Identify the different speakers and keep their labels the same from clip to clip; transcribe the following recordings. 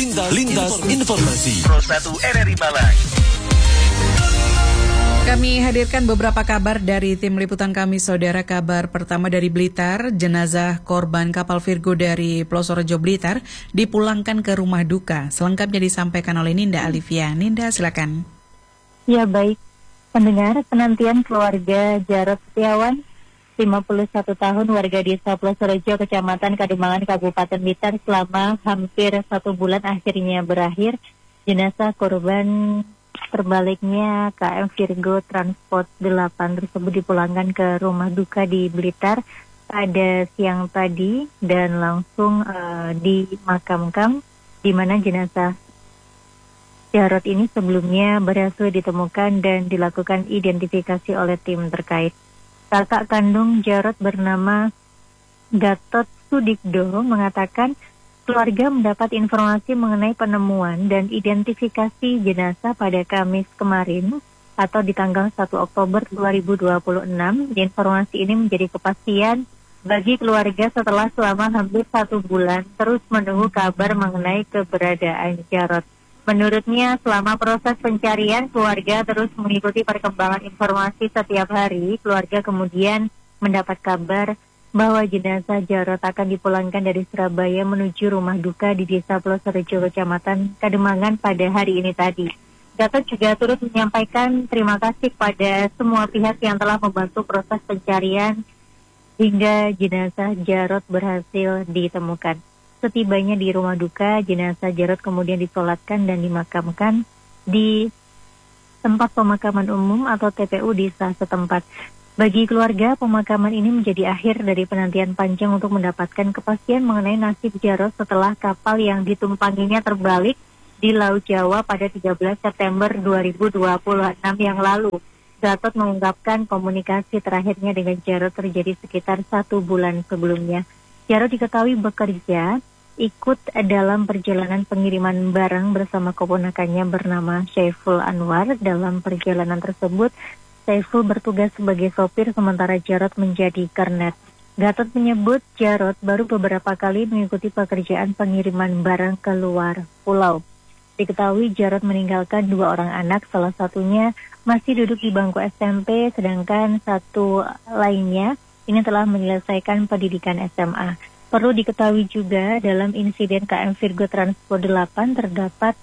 Speaker 1: Lintas Informasi.
Speaker 2: Pro 1 RRI Malang.
Speaker 3: Kami hadirkan beberapa kabar dari tim liputan kami, saudara. Kabar pertama dari Blitar, jenazah korban kapal Virgo dari Plosorejo Blitar dipulangkan ke rumah duka. Selengkapnya disampaikan oleh Ninda Alivia. Ninda, silakan.
Speaker 4: Ya, baik. Pendengar, penantian keluarga Jarod Setiawan, 51 tahun, warga desa Plosorejo, Kecamatan Kademangan, Kabupaten Blitar, selama hampir 1 bulan akhirnya berakhir. Jenazah korban terbaliknya KM Virgo Transport 8 tersebut dipulangkan ke rumah duka di Blitar pada siang tadi dan langsung dimakamkan, di mana jenazah Jarod ini sebelumnya berhasil ditemukan dan dilakukan identifikasi oleh tim terkait. Kakak kandung Jarod bernama Gatot Sudikdo mengatakan keluarga mendapat informasi mengenai penemuan dan identifikasi jenazah pada Kamis kemarin atau di tanggal 1 Oktober 2026. Informasi ini menjadi kepastian bagi keluarga setelah selama hampir 1 bulan terus menunggu kabar mengenai keberadaan Jarod. Menurutnya, selama proses pencarian, keluarga terus mengikuti perkembangan informasi setiap hari. Keluarga kemudian mendapat kabar bahwa jenazah Jarod akan dipulangkan dari Surabaya menuju rumah duka di Desa Plosorejo, Kecamatan Kademangan pada hari ini tadi. Gatot juga turut menyampaikan terima kasih pada semua pihak yang telah membantu proses pencarian hingga jenazah Jarod berhasil ditemukan. Setibanya di rumah duka, jenazah Jarod kemudian disolatkan dan dimakamkan di tempat pemakaman umum atau TPU desa setempat. Bagi keluarga, pemakaman ini menjadi akhir dari penantian panjang untuk mendapatkan kepastian mengenai nasib Jarod setelah kapal yang ditumpanginya terbalik di Laut Jawa pada 13 September 2026 yang lalu. Gatot mengungkapkan komunikasi terakhirnya dengan Jarod terjadi sekitar 1 bulan sebelumnya. Jarod diketahui bekerja ikut dalam perjalanan pengiriman barang bersama keponakannya bernama Syaiful Anwar. Dalam perjalanan tersebut, Syaiful bertugas sebagai sopir sementara Jarod menjadi kernet. Gatot menyebut Jarod baru beberapa kali mengikuti pekerjaan pengiriman barang ke luar pulau. Diketahui Jarod meninggalkan 2 orang anak, salah satunya masih duduk di bangku SMP, sedangkan satu lainnya ini telah menyelesaikan pendidikan SMA. Perlu diketahui juga dalam insiden KM Virgo Transport 8 terdapat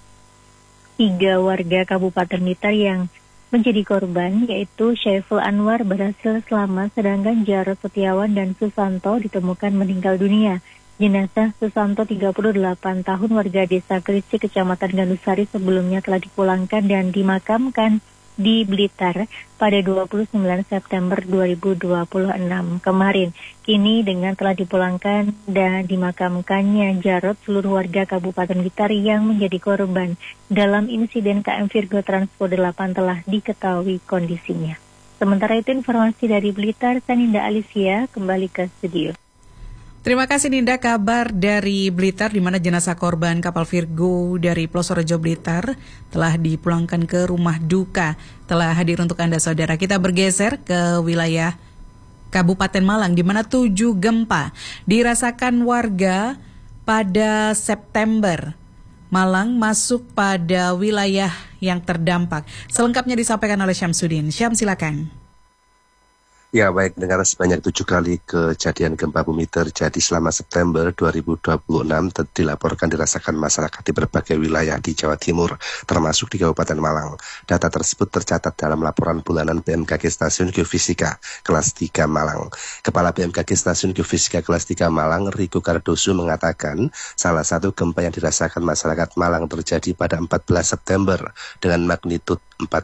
Speaker 4: 3 warga Kabupaten Blitar yang menjadi korban, yaitu Syaiful Anwar berhasil selamat, sedangkan Jarod Setiawan dan Susanto ditemukan meninggal dunia. Jenazah Susanto 38 tahun warga desa Krisi, Kecamatan Gandusari sebelumnya telah dipulangkan dan dimakamkan di Blitar pada 29 September 2026 kemarin. Kini dengan telah dipulangkan dan dimakamkannya Jarod, seluruh warga Kabupaten Blitar yang menjadi korban dalam insiden KM Virgo Transport 8 telah diketahui kondisinya. Sementara itu informasi dari Blitar, saya Ninda Alivia kembali ke studio.
Speaker 3: Terima kasih Ninda, kabar dari Blitar di mana jenazah korban kapal Virgo dari Plosorejo Blitar telah dipulangkan ke rumah duka. Telah hadir untuk Anda saudara. Kita bergeser ke wilayah Kabupaten Malang di mana 7 gempa dirasakan warga pada September. Malang masuk pada wilayah yang terdampak. Selengkapnya disampaikan oleh Syamsuddin. Syam, silakan.
Speaker 5: Ya, baik, dengar sebanyak 7 kali kejadian gempa bumi terjadi selama September 2026 dilaporkan dirasakan masyarakat di berbagai wilayah di Jawa Timur, termasuk di Kabupaten Malang. Data tersebut tercatat dalam laporan bulanan BMKG Stasiun Geofisika kelas 3 Malang. Kepala BMKG Stasiun Geofisika kelas 3 Malang, Riko Cardoso, mengatakan salah satu gempa yang dirasakan masyarakat Malang terjadi pada 14 September dengan magnitud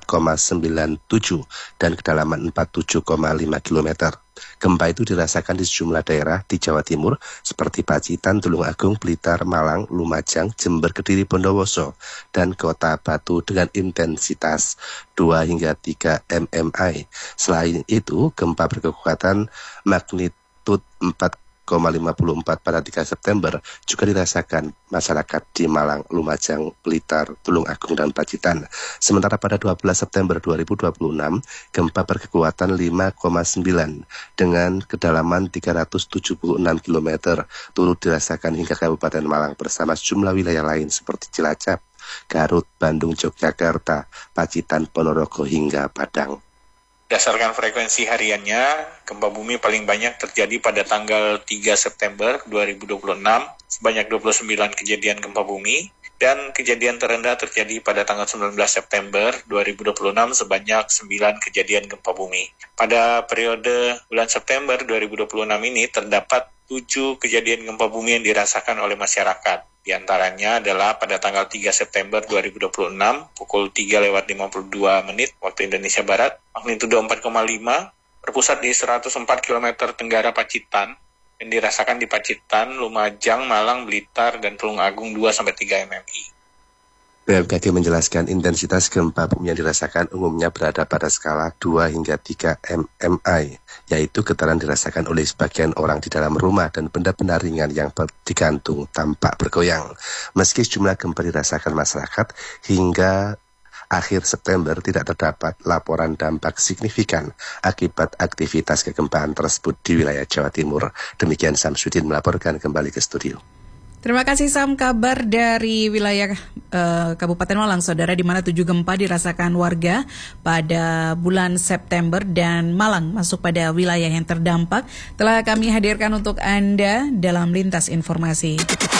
Speaker 5: 4,97 dan kedalaman 47,5 km. Gempa itu dirasakan di sejumlah daerah di Jawa Timur seperti Pacitan, Tulungagung, Blitar, Malang, Lumajang, Jember, Kediri, Bondowoso, dan Kota Batu dengan intensitas 2 hingga 3 mmi. Selain itu, gempa berkekuatan magnitud 4 4,54 pada 3 September juga dirasakan masyarakat di Malang, Lumajang, Blitar, Tulung Agung, dan Pacitan. Sementara pada 12 September 2026, gempa berkekuatan 5,9 dengan kedalaman 376 km turut dirasakan hingga Kabupaten Malang bersama sejumlah wilayah lain seperti Cilacap, Garut, Bandung, Yogyakarta, Pacitan, Ponorogo, hingga Padang.
Speaker 2: Berdasarkan frekuensi hariannya, gempa bumi paling banyak terjadi pada tanggal 3 September 2026, sebanyak 29 kejadian gempa bumi, dan kejadian terendah terjadi pada tanggal 19 September 2026, sebanyak 9 kejadian gempa bumi. Pada periode bulan September 2026 ini terdapat 7 kejadian gempa bumi yang dirasakan oleh masyarakat. Di antaranya adalah pada tanggal 3 September 2026 pukul 3:52 waktu Indonesia Barat, magnitudo 4,5, berpusat di 104 km tenggara Pacitan, yang dirasakan di Pacitan, Lumajang, Malang, Blitar, dan Tulung Agung 2-3 mmi.
Speaker 5: BMKG menjelaskan intensitas gempa bumi yang dirasakan umumnya berada pada skala 2 hingga 3 mmi, yaitu getaran dirasakan oleh sebagian orang di dalam rumah dan benda-benda ringan yang digantung tampak bergoyang. Meski sejumlah gempa dirasakan masyarakat, hingga akhir September tidak terdapat laporan dampak signifikan akibat aktivitas kegempaan tersebut di wilayah Jawa Timur. Demikian Samsudin melaporkan kembali ke studio.
Speaker 3: Terima kasih Sam, kabar dari wilayah Kabupaten Malang, saudara, di mana 7 gempa dirasakan warga pada bulan September dan Malang masuk pada wilayah yang terdampak. Telah kami hadirkan untuk Anda dalam Lintas Informasi.